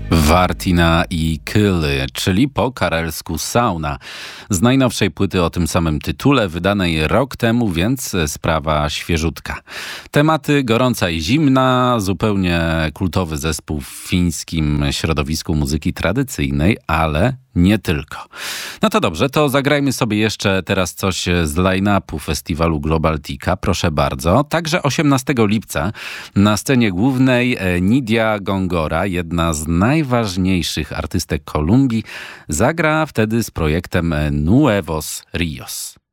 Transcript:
Vartina i Kyly, czyli po karelsku sauna. Z najnowszej płyty o tym samym tytule, wydanej rok temu, więc sprawa świeżutka. Tematy gorąca i zimna, zupełnie kultowy zespół w fińskim środowisku muzyki tradycyjnej, ale nie tylko. No to dobrze, to zagrajmy sobie jeszcze teraz coś z line-upu festiwalu Globaltica. Proszę bardzo. Także 18 lipca na scenie głównej Nidia Gongora, jedna z najważniejszych artystek Kolumbii, zagra wtedy z projektem Nuevos Rios.